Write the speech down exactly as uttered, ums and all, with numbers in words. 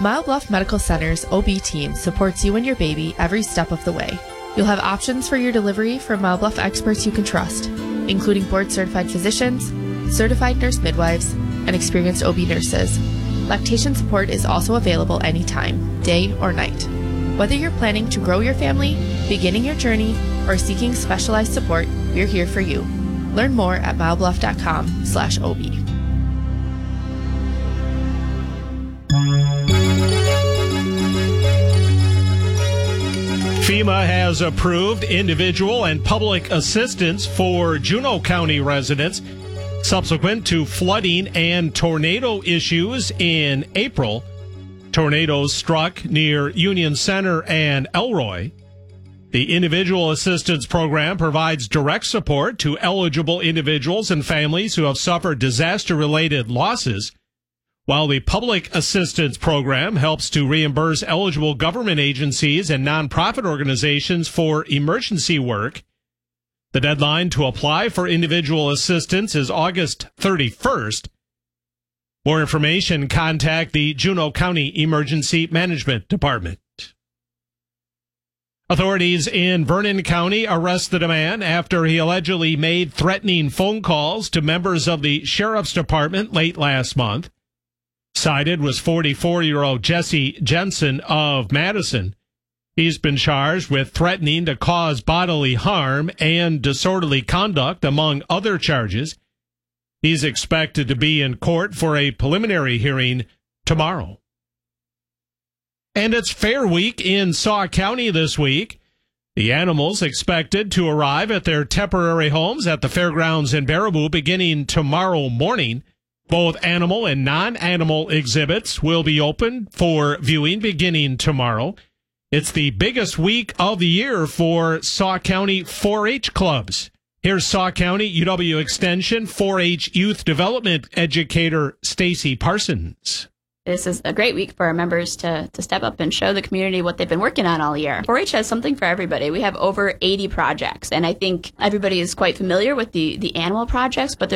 Mile Bluff Medical Center's O B team supports you and your baby every step of the way. You'll have options for your delivery from Mile Bluff experts you can trust, including board-certified physicians, certified nurse midwives, and experienced O B nurses. Lactation support is also available anytime, day or night. Whether you're planning to grow your family, beginning your journey, or seeking specialized support, we're here for you. Learn more at milebluff.com slash OB. FEMA has approved individual and public assistance for Juneau County residents subsequent to flooding and tornado issues in April. Tornadoes struck near Union Center and Elroy. The Individual Assistance Program provides direct support to eligible individuals and families who have suffered disaster-related losses, while the Public Assistance Program helps to reimburse eligible government agencies and nonprofit organizations for emergency work. The deadline to apply for individual assistance is August thirty-first. More information, contact the Juneau County Emergency Management Department. Authorities in Vernon County arrested a man after he allegedly made threatening phone calls to members of the Sheriff's Department late last month. Cited was forty-four-year-old Jesse Jensen of Madison. He's been charged with threatening to cause bodily harm and disorderly conduct, among other charges. He's expected to be in court for a preliminary hearing tomorrow. And it's Fair Week in Sauk County this week. The animals expected to arrive at their temporary homes at the fairgrounds in Baraboo beginning tomorrow morning. Both animal and non-animal exhibits will be open for viewing beginning tomorrow. It's the biggest week of the year for Sauk County four H clubs. Here's Sauk County U W Extension four H Youth Development Educator Stacy Parsons. This is a great week for our members to, to step up and show the community what they've been working on all year. four H has something for everybody. We have over eighty projects, and I think everybody is quite familiar with the, the animal projects, but